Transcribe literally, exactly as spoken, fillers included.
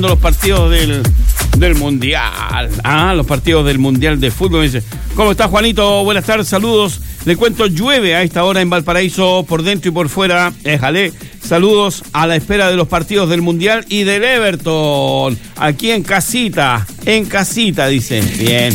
Los partidos del, del Mundial. Ah, los partidos del Mundial de Fútbol. Dice, ¿cómo está, Juanito? Buenas tardes, saludos. Le cuento, llueve a esta hora en Valparaíso, por dentro y por fuera. Éjale. Saludos a la espera de los partidos del Mundial y del Everton. Aquí en casita, en casita, dice. Bien.